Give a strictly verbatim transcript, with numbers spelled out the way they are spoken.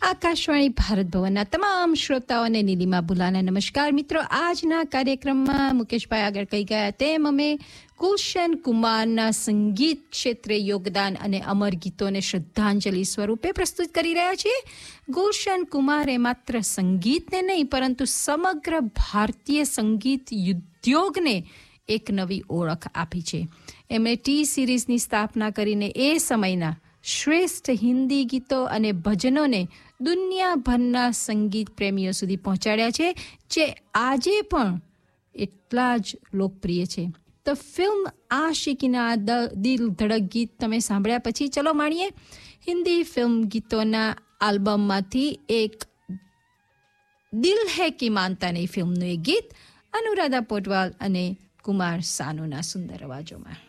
આકાશવાણી ભારત ભવનના તમામ શ્રોતાઓને નીલિમા બુલાના નમસ્કાર. મિત્રો, આજના કાર્યક્રમમાં મુકેશભાઈ આગળ કહી ગયા તેમ અમે ગુલશન કુમારના સંગીત ક્ષેત્રે યોગદાન અને અમર ગીતોને શ્રદ્ધાંજલિ સ્વરૂપે પ્રસ્તુત કરી રહ્યા છીએ. ગુલશન કુમારે માત્ર સંગીતને નહીં પરંતુ સમગ્ર ભારતીય સંગીત ઉદ્યોગને એક નવી ઓળખ આપી છે. એમણે ટી સિરીઝની સ્થાપના કરીને એ સમયના શ્રેષ્ઠ હિન્દી ગીતો અને ભજનોને દુનિયાભરના સંગીત પ્રેમીઓ સુધી પહોંચાડ્યા છે, જે આજે પણ એટલા જ લોકપ્રિય છે. તો ફિલ્મ આશિકીના દિલ ધડક ગીત તમે સાંભળ્યા પછી ચલો માણીએ હિન્દી ફિલ્મ ગીતોના આલ્બમમાંથી એક દિલ હૈ કી માનતા નહીં ફિલ્મનું એક ગીત અનુરાધા પોટવાલ અને કુમાર સાનુના સુંદર અવાજોમાં.